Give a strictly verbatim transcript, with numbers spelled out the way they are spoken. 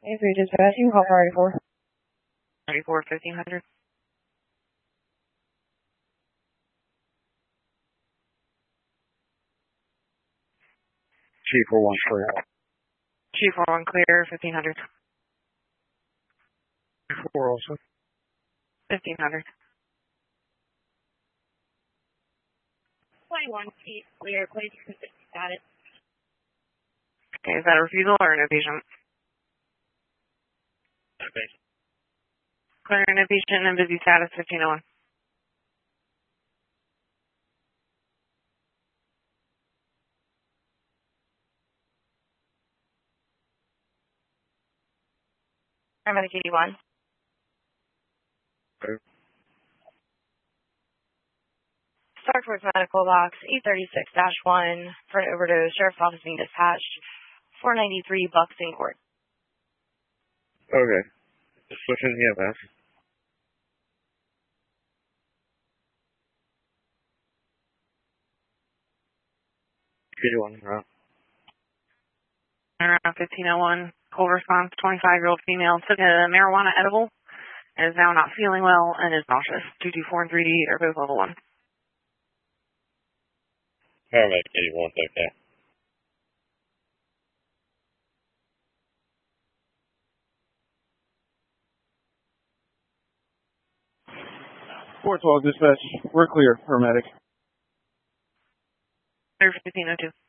If you're dispatching, call priority four. thirty-four, fifteen hundred. Chief four one clear. Chief four one clear, fifteen hundred. four also. fifteen hundred. twenty-one, Chief, clear, please got it. Okay, is that a refusal or an evasion? Evasion. Clear an evasion and busy status fifteen oh one. Paramedic eighty-one. Okay. Starkworth Medical Box eight thirty-six dash one for an overdose. Sheriff's Office being dispatched. four ninety-three Buxton Court. Okay. Just switching the E M S. eighty-one, right? Around fifteen oh one, cold response, twenty-five-year-old female took a marijuana edible and is now not feeling well and is nauseous. two two four and three D are both level one. Paramedic eighty-one, okay. four twelve dispatch. We're clear, paramedic. Clear fifteen oh two.